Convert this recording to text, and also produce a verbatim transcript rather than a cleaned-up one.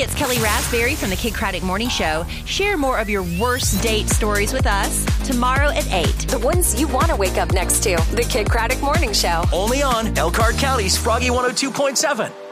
it's Kelly Raspberry from the Kid Craddock Morning Show. Share more of your worst date stories with us tomorrow at eight. The ones you want to wake up next to. The Kid Craddock Morning Show. Only on Elkhart County's Froggy one oh two point seven.